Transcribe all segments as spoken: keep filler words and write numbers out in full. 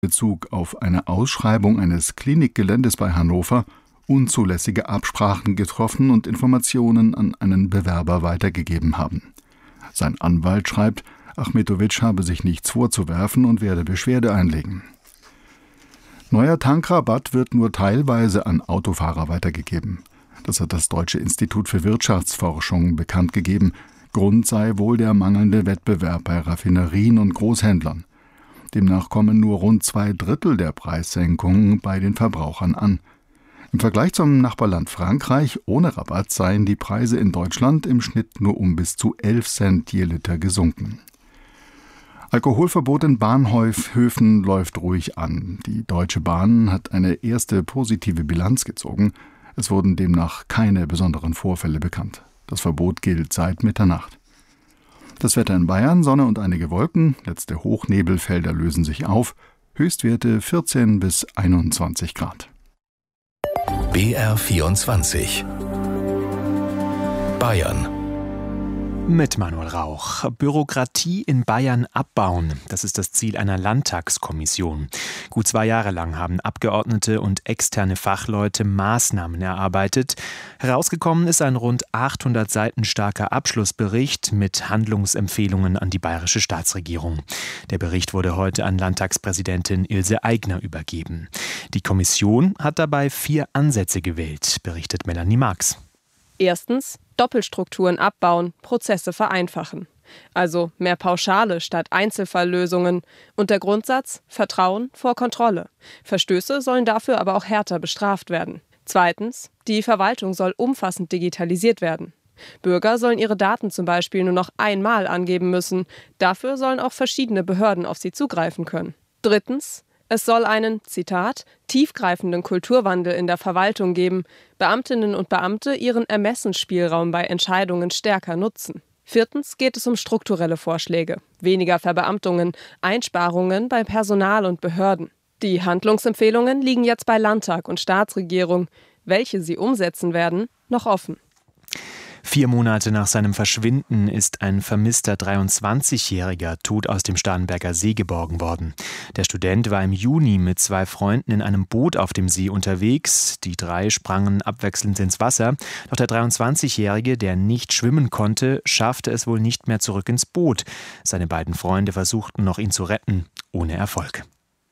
Bezug auf eine Ausschreibung eines Klinikgeländes bei Hannover unzulässige Absprachen getroffen und Informationen an einen Bewerber weitergegeben haben. Sein Anwalt schreibt, Achmetovic habe sich nichts vorzuwerfen und werde Beschwerde einlegen. Neuer Tankrabatt wird nur teilweise an Autofahrer weitergegeben. Das hat das Deutsche Institut für Wirtschaftsforschung bekannt gegeben. Grund sei wohl der mangelnde Wettbewerb bei Raffinerien und Großhändlern. Demnach kommen nur rund zwei Drittel der Preissenkungen bei den Verbrauchern an. Im Vergleich zum Nachbarland Frankreich ohne Rabatt seien die Preise in Deutschland im Schnitt nur um bis zu elf Cent je Liter gesunken. Alkoholverbot in Bahnhöfen läuft ruhig an. Die Deutsche Bahn hat eine erste positive Bilanz gezogen. Es wurden demnach keine besonderen Vorfälle bekannt. Das Verbot gilt seit Mitternacht. Das Wetter in Bayern: Sonne und einige Wolken. Letzte Hochnebelfelder lösen sich auf. Höchstwerte vierzehn bis einundzwanzig Grad. B R vierundzwanzig Bayern mit Manuel Rauch. Bürokratie in Bayern abbauen, das ist das Ziel einer Landtagskommission. Gut zwei Jahre lang haben Abgeordnete und externe Fachleute Maßnahmen erarbeitet. Herausgekommen ist ein rund achthundert Seiten starker Abschlussbericht mit Handlungsempfehlungen an die bayerische Staatsregierung. Der Bericht wurde heute an Landtagspräsidentin Ilse Aigner übergeben. Die Kommission hat dabei vier Ansätze gewählt, berichtet Melanie Marx. Erstens, Doppelstrukturen abbauen, Prozesse vereinfachen. Also mehr Pauschale statt Einzelfalllösungen. Und der Grundsatz: Vertrauen vor Kontrolle. Verstöße sollen dafür aber auch härter bestraft werden. Zweitens, die Verwaltung soll umfassend digitalisiert werden. Bürger sollen ihre Daten zum Beispiel nur noch einmal angeben müssen. Dafür sollen auch verschiedene Behörden auf sie zugreifen können. Drittens, es soll einen, Zitat, tiefgreifenden Kulturwandel in der Verwaltung geben, Beamtinnen und Beamte ihren Ermessensspielraum bei Entscheidungen stärker nutzen. Viertens geht es um strukturelle Vorschläge, weniger Verbeamtungen, Einsparungen bei Personal und Behörden. Die Handlungsempfehlungen liegen jetzt bei Landtag und Staatsregierung. Welche sie umsetzen werden, noch offen. Vier Monate nach seinem Verschwinden ist ein vermisster dreiundzwanzigjähriger tot aus dem Starnberger See geborgen worden. Der Student war im Juni mit zwei Freunden in einem Boot auf dem See unterwegs. Die drei sprangen abwechselnd ins Wasser. Doch der dreiundzwanzigjährige, der nicht schwimmen konnte, schaffte es wohl nicht mehr zurück ins Boot. Seine beiden Freunde versuchten noch, ihn zu retten, ohne Erfolg.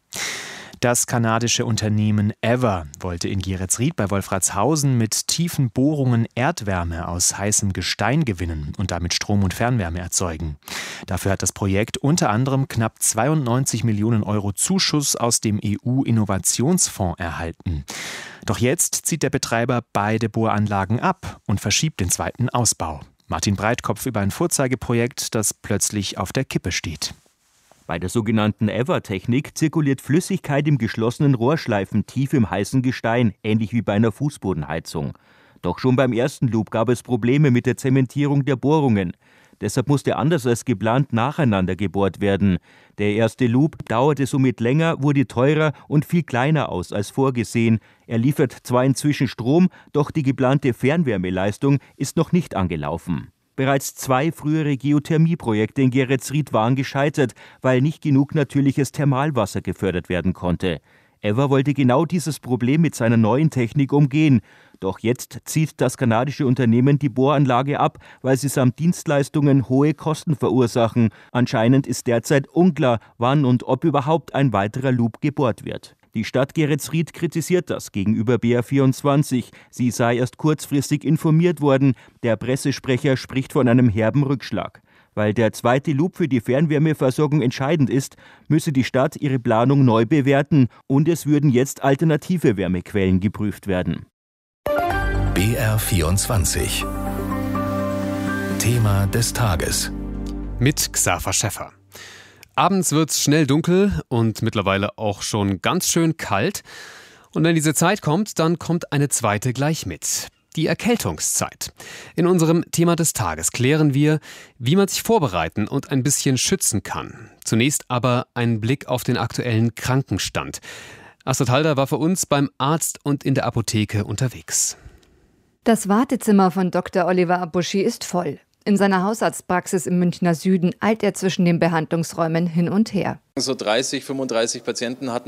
Das kanadische Unternehmen Ever wollte in Geretsried bei Wolfratshausen mit tiefen Bohrungen Erdwärme aus heißem Gestein gewinnen und damit Strom und Fernwärme erzeugen. Dafür hat das Projekt unter anderem knapp zweiundneunzig Millionen Euro Zuschuss aus dem E U-Innovationsfonds erhalten. Doch jetzt zieht der Betreiber beide Bohranlagen ab und verschiebt den zweiten Ausbau. Martin Breitkopf über ein Vorzeigeprojekt, das plötzlich auf der Kippe steht. Bei der sogenannten Ever-Technik zirkuliert Flüssigkeit im geschlossenen Rohrschleifen tief im heißen Gestein, ähnlich wie bei einer Fußbodenheizung. Doch schon beim ersten Loop gab es Probleme mit der Zementierung der Bohrungen. Deshalb musste anders als geplant nacheinander gebohrt werden. Der erste Loop dauerte somit länger, wurde teurer und fiel kleiner aus als vorgesehen. Er liefert zwar inzwischen Strom, doch die geplante Fernwärmeleistung ist noch nicht angelaufen. Bereits zwei frühere Geothermieprojekte in Geretsried waren gescheitert, weil nicht genug natürliches Thermalwasser gefördert werden konnte. Ever wollte genau dieses Problem mit seiner neuen Technik umgehen. Doch jetzt zieht das kanadische Unternehmen die Bohranlage ab, weil sie samt Dienstleistungen hohe Kosten verursachen. Anscheinend ist derzeit unklar, wann und ob überhaupt ein weiterer Loop gebohrt wird. Die Stadt Geretsried kritisiert das gegenüber B R vierundzwanzig. Sie sei erst kurzfristig informiert worden. Der Pressesprecher spricht von einem herben Rückschlag. Weil der zweite Loop für die Fernwärmeversorgung entscheidend ist, müsse die Stadt ihre Planung neu bewerten und es würden jetzt alternative Wärmequellen geprüft werden. B R vierundzwanzig Thema des Tages mit Xaver Schäffer. Abends wird's schnell dunkel und mittlerweile auch schon ganz schön kalt. Und wenn diese Zeit kommt, dann kommt eine zweite gleich mit. Die Erkältungszeit. In unserem Thema des Tages klären wir, wie man sich vorbereiten und ein bisschen schützen kann. Zunächst aber ein Blick auf den aktuellen Krankenstand. Astrid Halder war für uns beim Arzt und in der Apotheke unterwegs. Das Wartezimmer von Doktor Oliver Abuschi ist voll. In seiner Hausarztpraxis im Münchner Süden eilt er zwischen den Behandlungsräumen hin und her. So dreißig, fünfunddreißig Patienten hatten